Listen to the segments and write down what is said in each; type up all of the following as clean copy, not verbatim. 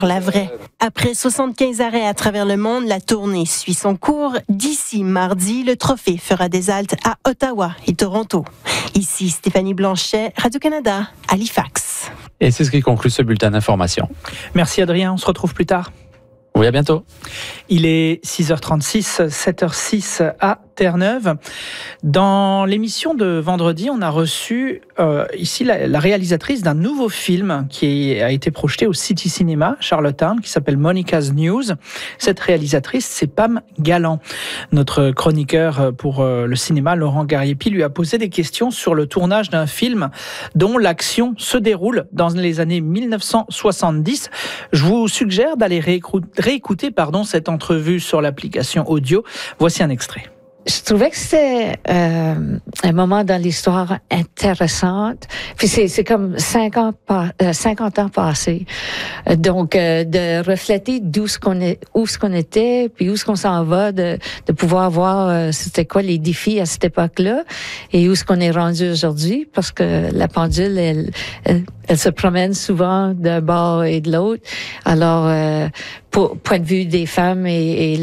La vraie. Après 75 arrêts à travers le monde, la tournée suit son cours. D'ici mardi, le trophée fera des haltes à Ottawa et Toronto. Ici Stéphanie Blanchet, Radio-Canada, Halifax. Et c'est ce qui conclut ce bulletin d'information. Merci Adrien, on se retrouve plus tard. Oui, à bientôt. Il est 6h36, 7h06 à Terre-Neuve. Dans l'émission de vendredi, on a reçu ici la réalisatrice d'un nouveau film qui a été projeté au City Cinéma, Charlottetown, qui s'appelle Monica's News. Cette réalisatrice, c'est Pam Galland. Notre chroniqueur pour le cinéma, Laurent Gariepi, lui a posé des questions sur le tournage d'un film dont l'action se déroule dans les années 1970. Je vous suggère d'aller réécouter cette entrevue sur l'application audio. Voici un extrait. Je trouvais que c'était un moment dans l'histoire intéressante. Puis c'est comme 50 ans passés. Donc, de refléter où ce qu'on était, puis où ce qu'on s'en va, de pouvoir voir c'était quoi les défis à cette époque-là et où ce qu'on est rendu aujourd'hui, parce que la pendule, elle se promène souvent d'un bord et de l'autre. Alors, point de vue des femmes et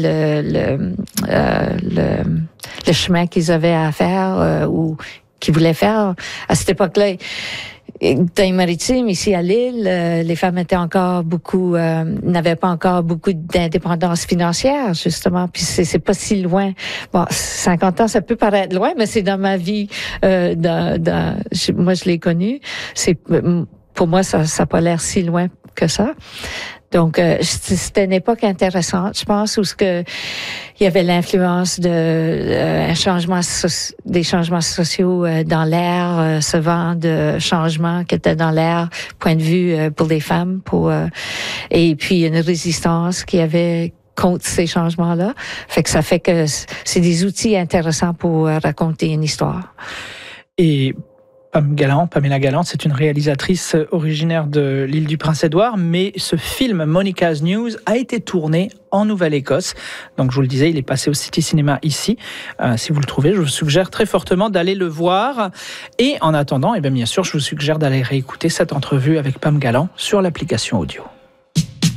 le chemin qu'ils avaient à faire ou qu'ils voulaient faire à cette époque-là. Dans les maritimes, ici à Lille, les femmes étaient encore n'avaient pas encore beaucoup d'indépendance financière, justement. Puis c'est pas si loin. Bon, 50 ans, ça peut paraître loin, mais c'est dans ma vie. Moi, je l'ai connu. Pour moi, ça n'a pas l'air si loin que ça. Donc, c'était une époque intéressante, je pense, où il y avait l'influence des changements sociaux dans l'air, ce vent de changement qui était dans l'air, point de vue pour les femmes, et puis une résistance qu'il y avait contre ces changements-là. Ça fait que c'est des outils intéressants pour raconter une histoire. Et Pamela Galland, c'est une réalisatrice originaire de l'île du Prince-Édouard, mais ce film Monica's News a été tourné en Nouvelle-Écosse. Donc je vous le disais, il est passé au City Cinéma ici. Si vous le trouvez, je vous suggère très fortement d'aller le voir. Et en attendant, bien sûr, je vous suggère d'aller réécouter cette entrevue avec Pam Galland sur l'application audio.